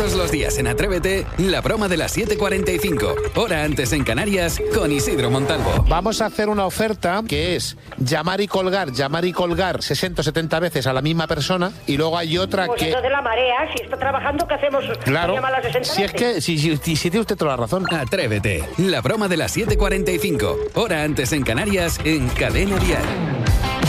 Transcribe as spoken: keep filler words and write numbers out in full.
Todos los días en Atrévete, la broma de las siete cuarenta y cinco, hora antes en Canarias, con Isidro Montalvo. Vamos a hacer una oferta que es llamar y colgar, llamar y colgar sesenta o setenta veces a la misma persona, y luego hay otra pues que... Pues eso de la marea, si está trabajando, ¿qué hacemos? Claro, ¿Llama a las sesenta si es que, si, si, si, si tiene usted toda la razón. Atrévete, la broma de las siete cuarenta y cinco, hora antes en Canarias, en Cadena Dial.